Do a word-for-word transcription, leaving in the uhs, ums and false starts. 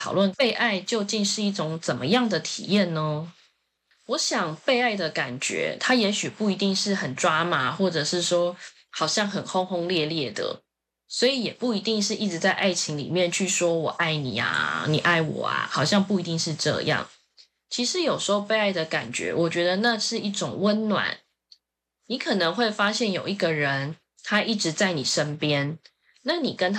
讨论被爱究竟是一种怎么样的体验呢？我想被爱的感觉，它也许不一定是很抓马，或者是说好像很轰轰烈烈的，所以也不一定是一直在爱情里面去说我爱你啊，你爱我啊，好像不一定是这样。其实有时候被爱的感觉，我觉得那是一种温暖。你可能会发现有一个人，他一直在你身边，那你跟他